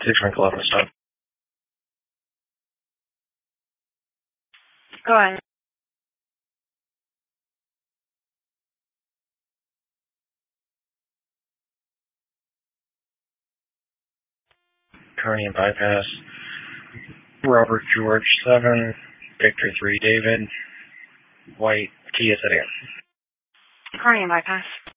6 Frank 11, stop. Go ahead. Kearney and bypass. Robert George 7, Victor 3 David, White, Kia Sedan. Kearney and bypass.